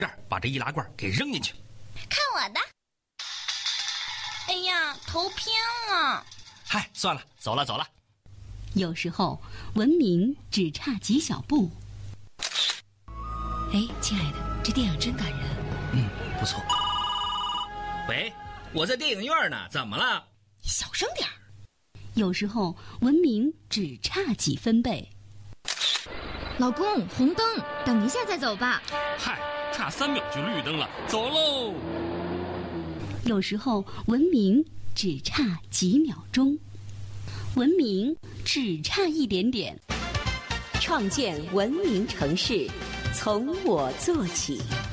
这儿把这易拉罐给扔进去。 看我的！哎呀，头偏了。 嗨，算了，走了。 有时候文明只差几小步。 哎，亲爱的，这电影真感人。 不错。喂，我在电影院呢，怎么了？ 你小声点儿。 有时候文明只差几分贝。 老公，红灯，等一下再走吧。 嗨，差3秒就绿灯了，走喽。 有时候文明只差几秒钟，文明只差一点点。 创建文明城市，从我做起。